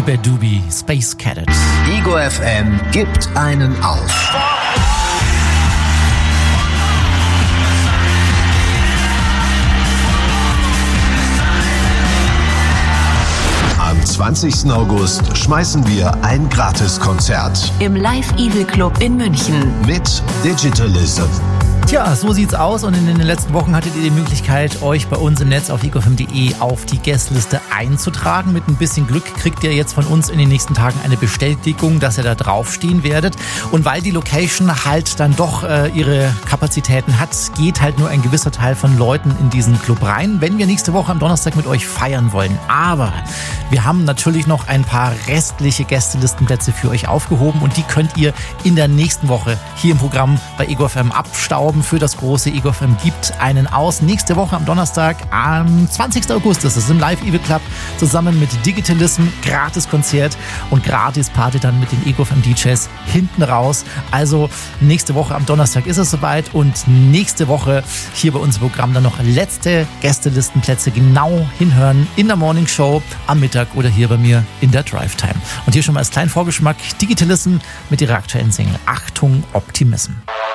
Bad Doobie, Space Cadet. Ego FM gibt einen auf. Am 20. August schmeißen wir ein Gratiskonzert im Live Evil Club in München mit Digitalism. Tja, so sieht's aus und in den letzten Wochen hattet ihr die Möglichkeit, euch bei uns im Netz auf egofm.de auf die Gästeliste einzutragen. Mit ein bisschen Glück kriegt ihr jetzt von uns in den nächsten Tagen eine Bestätigung, dass ihr da draufstehen werdet. Und weil die Location halt dann doch ihre Kapazitäten hat, geht halt nur ein gewisser Teil von Leuten in diesen Club rein, wenn wir nächste Woche am Donnerstag mit euch feiern wollen. Aber wir haben natürlich noch ein paar restliche Gästelistenplätze für euch aufgehoben und die könnt ihr in der nächsten Woche hier im Programm bei Ego FM abstauben. Für das große Ego FM gibt einen aus. Nächste Woche am Donnerstag, am 20. August ist es im Live Evil Club zusammen mit Digitalism, Gratis-Konzert und Gratis-Party dann mit den Ego FM DJs hinten raus. Also nächste Woche am Donnerstag ist es soweit und nächste Woche hier bei uns im Programm dann noch letzte Gästelistenplätze genau hinhören in der Morning Show am Mittag oder hier bei mir in der Drive Time. Und hier schon mal als kleinen Vorgeschmack Digitalism mit ihrer aktuellen Single Achtung Optimism.